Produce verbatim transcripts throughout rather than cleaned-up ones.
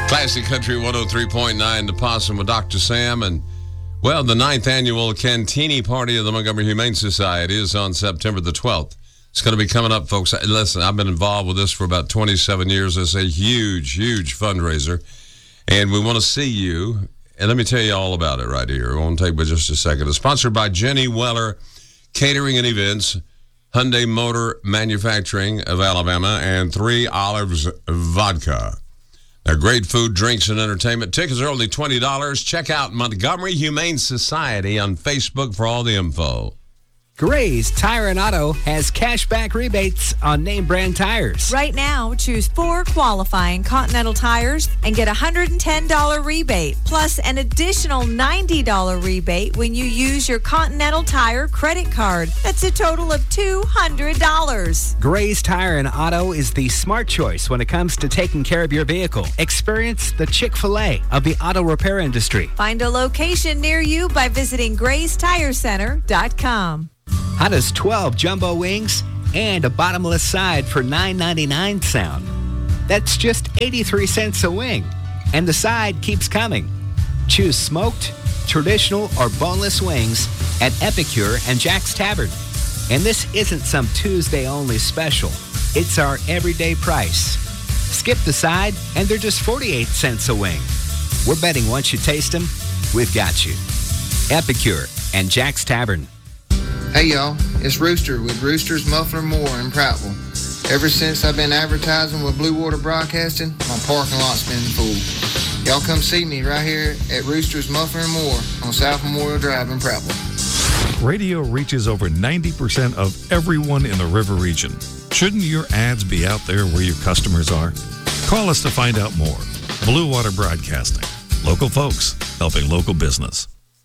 Classic Country one oh three point nine, The Possum with Doctor Sam. And, well, the ninth annual Cantini Party of the Montgomery Humane Society is on September the twelfth. It's going to be coming up, folks. Listen, I've been involved with this for about twenty-seven years. It's a huge, huge fundraiser. And we want to see you. And let me tell you all about it right here. It won't take but just a second. It's sponsored by Jenny Weller Catering and Events, Hyundai Motor Manufacturing of Alabama, and Three Olives Vodka. Now, great food, drinks, and entertainment. Tickets are only twenty dollars. Check out Montgomery Humane Society on Facebook for all the info. Gray's Tire and Auto has cashback rebates on name brand tires. Right now, choose four qualifying Continental tires and get a one hundred ten dollars rebate, plus an additional ninety dollars rebate when you use your Continental Tire credit card. That's a total of two hundred dollars. Gray's Tire and Auto is the smart choice when it comes to taking care of your vehicle. Experience the Chick-fil-A of the auto repair industry. Find a location near you by visiting grays tire center dot com. How does twelve jumbo wings and a bottomless side for nine ninety-nine sound? That's just eighty-three cents a wing. And the side keeps coming. Choose smoked, traditional, or boneless wings at Epicure and Jack's Tavern. And this isn't some Tuesday-only special. It's our everyday price. Skip the side, and they're just forty-eight cents a wing. We're betting once you taste them, we've got you. Epicure and Jack's Tavern. Hey y'all, it's Rooster with Rooster's Muffler More in Prattville. Ever since I've been advertising with Blue Water Broadcasting, my parking lot's been full. Y'all come see me right here at Rooster's Muffler More on South Memorial Drive in Prattville. Radio reaches over ninety percent of everyone in the river region. Shouldn't your ads be out there where your customers are? Call us to find out more. Blue Water Broadcasting. Local folks helping local business.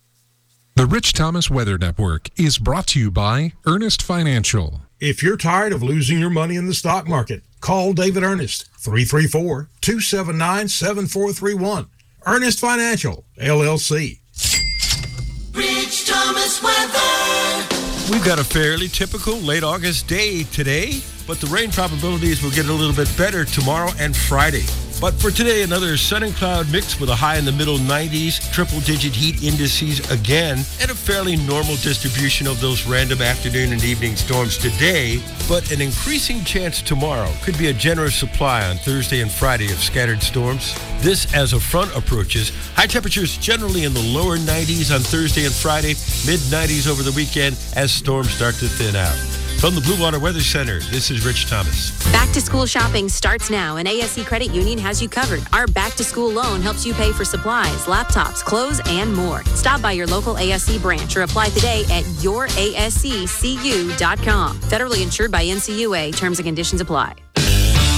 The Rich Thomas Weather Network is brought to you by Ernest Financial. If you're tired of losing your money in the stock market, call David Ernest, three three four, two seven nine, seven four three one. Ernest Financial, L L C. Rich Thomas Weather. We've got a fairly typical late August day today, but the rain probabilities will get a little bit better tomorrow and Friday. But for today, another sun and cloud mix with a high in the middle nineties, triple-digit heat indices again, and a fairly normal distribution of those random afternoon and evening storms today, but an increasing chance tomorrow. Could be a generous supply on Thursday and Friday of scattered storms. This as a front approaches. High temperatures generally in the lower nineties on Thursday and Friday, mid-nineties over the weekend as storms start to thin out. From the Blue Water Weather Center, this is Rich Thomas. Back to school shopping starts now, and A S C Credit Union has you covered. Our back to school loan helps you pay for supplies, laptops, clothes, and more. Stop by your local A S C branch or apply today at your A S C C U dot com. Federally insured by N C U A. Terms and conditions apply.